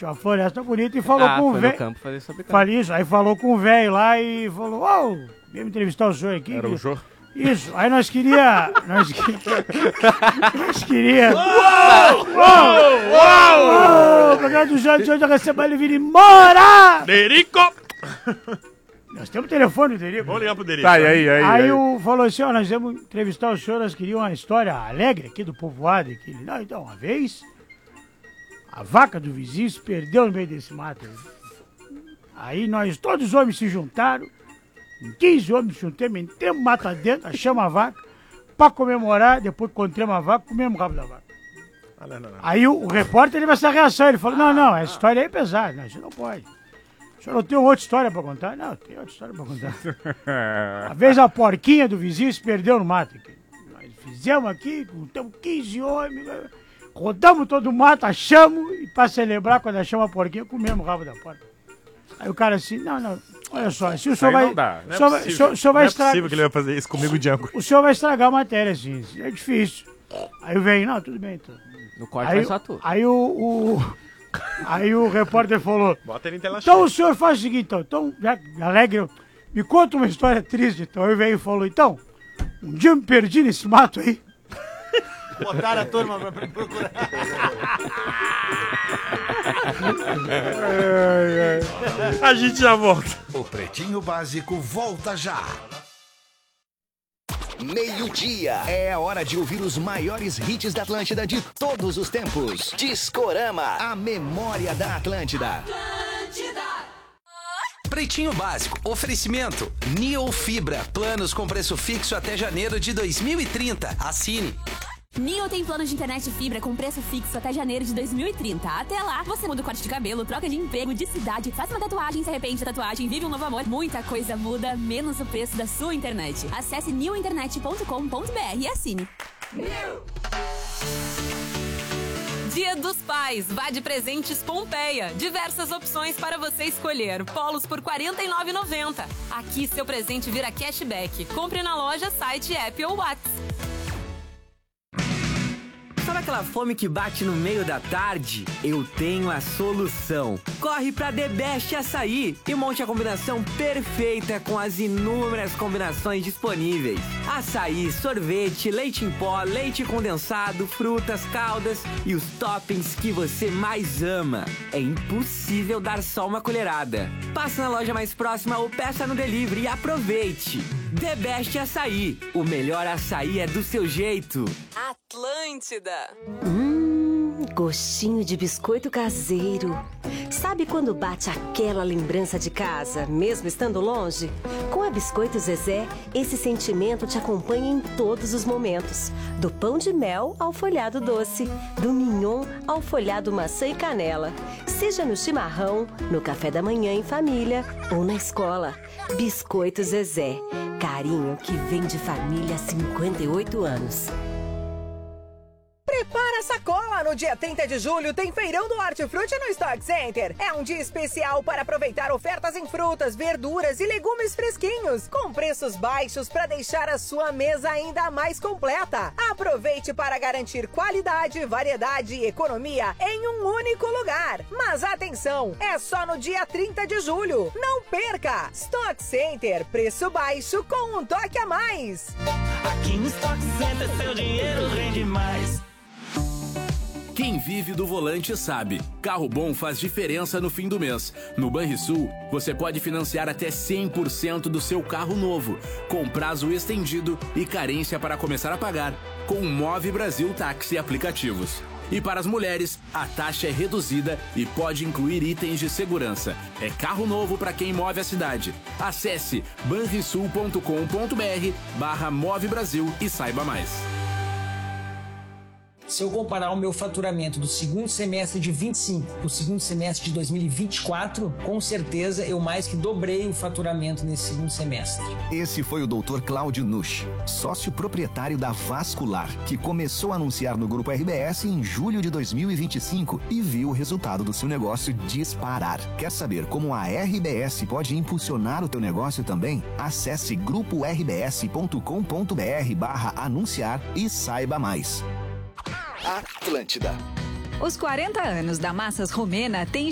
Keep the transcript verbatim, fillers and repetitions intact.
Tinha uma floresta bonita e falou Ah, com o foi no velho. campo fazer sobre campo. Falei isso, aí falou com o velho lá e falou, ô, vem me entrevistar o senhor aqui. Era o Jô. Isso, aí nós queria... Nós, que... nós queria... Uou! Uou! Uou! O programa do Jô de hoje eu recebo ele vir embora! Derico! Nós temos telefone do Derico. Vamos ligar pro Derico. Tá, e aí, aí, Aí aí. o falou assim, ó, nós vamos entrevistar o senhor, nós queríamos uma história alegre aqui do povoado. Aqui. Ele, não, então, uma vez, a vaca do vizinho se perdeu no meio desse mato. Aí nós, todos os homens se juntaram, quinze homens se juntamos, entramos mato dentro, achamos a vaca, pra comemorar, depois que encontramos a vaca, comemos o rabo da vaca. Ah, não, não, não. Aí o, o repórter teve essa reação, ele falou, não, não, essa história aí é pesada, não, isso não pode. O senhor não tem outra história pra contar? Não, tem outra história pra contar. Uma vez a porquinha do vizinho se perdeu no mato. Aqui. Nós fizemos aqui, juntamos quinze homens, rodamos todo o mato, achamos, e pra celebrar, quando achamos a porquinha, comemos o rabo da porca. Aí o cara assim, não, não, olha só, se o senhor aí vai... não dá. O senhor vai, o senhor- o senhor vai Não é estragar... possível que ele vai fazer isso comigo, Django. O senhor vai estragar a matéria, assim, é difícil. Aí vem, não, tudo bem, então. No corte Aí, vai só tu. aí o, o- aí o repórter falou, Bota ele em tela então cheia. o senhor faz o seguinte, então, então já, alegre, me conta uma história triste, então. Aí veio e falou, então, um dia eu me perdi nesse mato aí. Botaram a turma pra procurar. A gente já volta. O Pretinho Básico volta já. Meio-dia. É a hora de ouvir os maiores hits da Atlântida de todos os tempos. Discorama, a memória da Atlântida. Pretinho Básico, oferecimento Neo Fibra, planos com preço fixo até janeiro de dois mil e trinta. Assine. Neo tem plano de internet fibra com preço fixo até janeiro de dois mil e trinta. Até lá, você muda o corte de cabelo, troca de emprego, de cidade, faz uma tatuagem, se arrepende da tatuagem, vive um novo amor. Muita coisa muda, menos o preço da sua internet. Acesse new internet ponto com ponto b r e assine. Dia dos Pais, vá de Presentes Pompeia. Diversas opções para você escolher. Polos por quarenta e nove reais e noventa centavos. Aqui seu presente vira cashback. Compre na loja, site, app ou WhatsApp. Sabe aquela fome que bate no meio da tarde? Eu tenho a solução. Corre pra The Best Açaí e monte a combinação perfeita com as inúmeras combinações disponíveis. Açaí, sorvete, leite em pó, leite condensado, frutas, caldas e os toppings que você mais ama. É impossível dar só uma colherada. Passa na loja mais próxima ou peça no delivery e aproveite. The Best Açaí. O melhor açaí é do seu jeito. Atlântida. Hum, gostinho de biscoito caseiro. Sabe quando bate aquela lembrança de casa, mesmo estando longe? Com a Biscoito Zezé, esse sentimento te acompanha em todos os momentos. Do pão de mel ao folhado doce, do mignon ao folhado maçã e canela. Seja no chimarrão, no café da manhã em família ou na escola. Biscoito Zezé, carinho que vem de família há cinquenta e oito anos. Prepara a sacola! No dia trinta de julho tem Feirão do Hortifruti no Stock Center. É um dia especial para aproveitar ofertas em frutas, verduras e legumes fresquinhos, com preços baixos para deixar a sua mesa ainda mais completa. Aproveite para garantir qualidade, variedade e economia em um único lugar. Mas atenção, é só no dia trinta de julho. Não perca! Stock Center, preço baixo com um toque a mais. Aqui no Stock Center seu dinheiro rende mais. Quem vive do volante sabe, carro bom faz diferença no fim do mês. No Banrisul, você pode financiar até cem por cento do seu carro novo, com prazo estendido e carência para começar a pagar, com o Move Brasil Táxi Aplicativos. E para as mulheres, a taxa é reduzida e pode incluir itens de segurança. É carro novo para quem move a cidade. Acesse banrisul ponto com ponto br barra Move Brasil e saiba mais. Se eu comparar o meu faturamento do segundo semestre de vinte e cinco para o segundo semestre de dois mil e vinte e quatro, com certeza eu mais que dobrei o faturamento nesse segundo semestre. Esse foi o doutor Cláudio Nusch, sócio proprietário da Vascular, que começou a anunciar no Grupo R B S em julho de dois mil e vinte e cinco e viu o resultado do seu negócio disparar. Quer saber como a R B S pode impulsionar o teu negócio também? Acesse grupo r b s ponto com ponto br barra anunciar e saiba mais. Atlântida. Os quarenta anos da Massas Romena têm